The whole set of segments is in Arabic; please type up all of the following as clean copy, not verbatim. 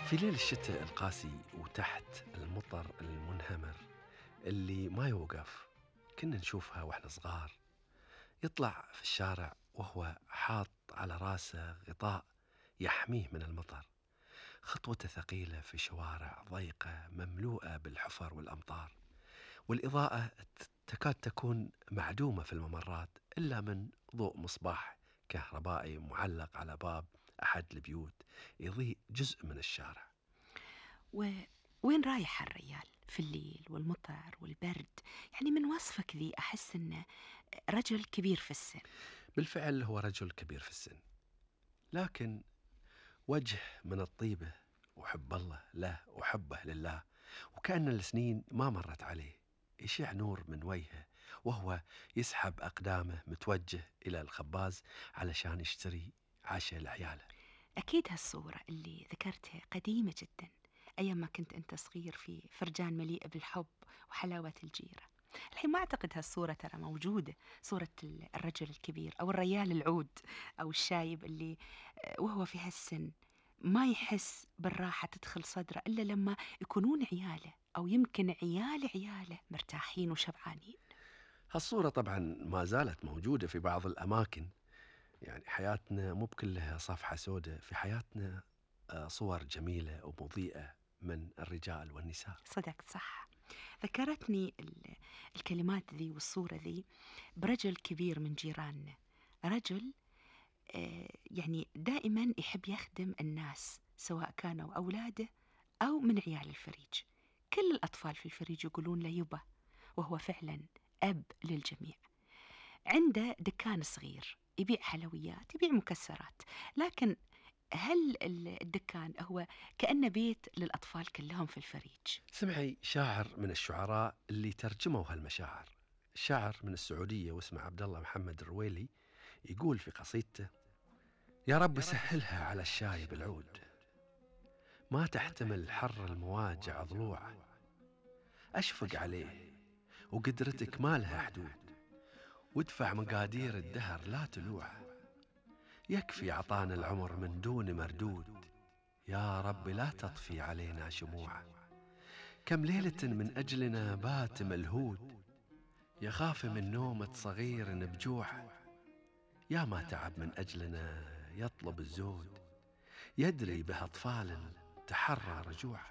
في ليل الشتاء القاسي وتحت المطر المنهمر اللي ما يوقف، كنا نشوفها واحنا صغار. يطلع في الشارع وهو حاط على راسه غطاء يحميه من المطر، خطوته ثقيلة في شوارع ضيقة مملوءة بالحفر والأمطار، والإضاءة تكاد تكون معدومة في الممرات إلا من ضوء مصباح كهربائي معلق على باب أحد البيوت يضيء جزء من الشارع. وين رايح الريال في الليل والمطر والبرد؟ يعني من وصفك ذي أحس إنه رجل كبير في السن. بالفعل هو رجل كبير في السن، لكن وجه من الطيبة وحب الله له وحبه لله، وكأن السنين ما مرت عليه. يشع نور من وجهه وهو يسحب أقدامه متوجه إلى الخباز علشان يشتري عشاء لعياله. أكيد هالصورة اللي ذكرتها قديمة جدا، أيام ما كنت أنت صغير في فرجان مليء بالحب وحلاوة الجيرة. الحين ما أعتقد هالصورة ترى موجودة، صورة الرجل الكبير أو الريال العود أو الشايب اللي وهو في هالسن ما يحس بالراحة تدخل صدره إلا لما يكونون عياله أو يمكن عياله مرتاحين وشبعانين. هالصورة طبعا ما زالت موجودة في بعض الأماكن. يعني حياتنا مو بكلها صفحة سوداء، في حياتنا صور جميلة ومضيئة من الرجال والنساء. صدقت صح. ذكرتني الكلمات ذي والصورة ذي برجل كبير من جيراننا، رجل يعني دائما يحب يخدم الناس سواء كانوا أولاده أو من عيال الفريج. كل الأطفال في الفريج يقولون له يبا، وهو فعلا أب للجميع. عنده دكان صغير يبيع حلويات، يبيع مكسرات، لكن هل الدكان هو كأنه بيت للأطفال كلهم في الفريج. سمعي شاعر من الشعراء اللي ترجموا هالمشاعر، شاعر من السعودية واسمه عبد الله محمد الرويلي، يقول في قصيدته: يا رب سهلها على الشايب العود، ما تحتمل حر المواجع ضلوعه، أشفق عليه وقدرتك ما لها حدود، وادفع مقادير الدهر لا تلوعه، يكفي عطانا العمر من دون مردود، يا رب لا تطفي علينا شموعه، كم ليلة من أجلنا بات ملهود، يخاف من نومة صغير بجوعه، يا ما تعب من أجلنا يطلب الزود، يدري بأطفال تحرى رجوعه.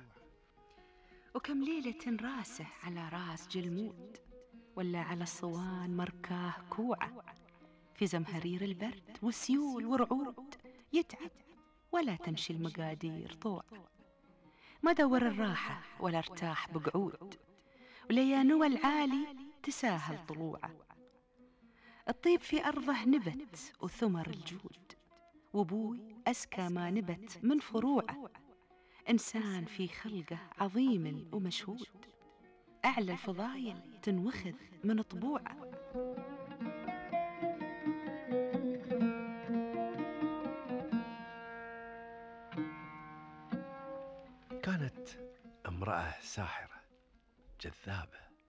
وكم ليلة راسه على راس جلمود، ولا على الصوان مركاه كوعة، في زمهرير البرد وسيول ورعود، يتعب ولا تمشي المقادير طوع، ما دور الراحة ولا ارتاح بقعود، وليانوى العالي تساهل طلوعه. الطيب في أرضه نبت وثمر الجود، وبوي أزكى ما نبت من فروعه، إنسان في خلقه عظيم ومشهود، أعلى الفضايل تنوخذ من طبوعه. كانت امرأة ساحرة جذابة